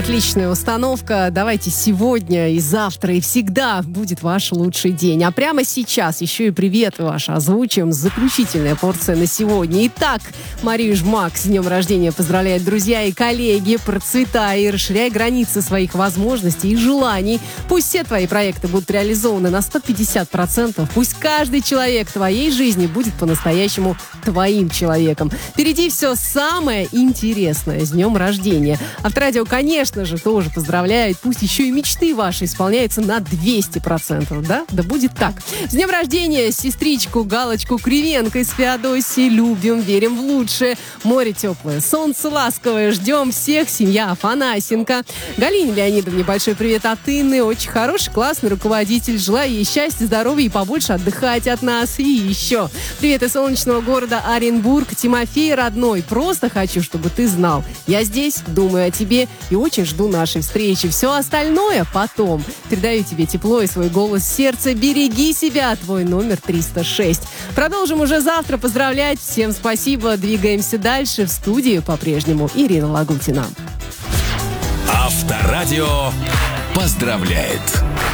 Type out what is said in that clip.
Отличная установка. Давайте сегодня и завтра и всегда будет ваш лучший день. А прямо сейчас еще и привет ваш озвучим. Заключительная порция на сегодня. Итак, Марию Жмак с днем рождения поздравляют друзья и коллеги. Процветай и расширяй границы своих возможностей и желаний. Пусть все твои проекты будут реализованы на 150%. Пусть каждый человек в твоей жизни будет по-настоящему твоим человеком. Впереди все самое интересное. С днем рождения. Авторадио, конечно же, тоже поздравляет. Пусть еще и мечты ваши исполняются на 200%, да? Да будет так. С днем рождения сестричку Галочку Кривенко из Феодосии. Любим, верим в лучшее. Море теплое, солнце ласковое. Ждем всех. Семья Афанасенко. Галине Леонидовне большой привет от Инны. Очень хороший, классный руководитель. Желаю ей счастья, здоровья и побольше отдыхать от нас. И еще. Привет из солнечного города Оренбург. Тимофей, родной. Просто хочу, чтобы ты знал. Я здесь, думаю о тебе и очень жду нашей встречи. Все остальное потом. Передаю тебе тепло и свой голос в сердце. Береги себя. Твой номер 306. Продолжим уже завтра поздравлять. Всем спасибо. Двигаемся дальше. В студии по-прежнему Ирина Лагутина. Авторадио поздравляет.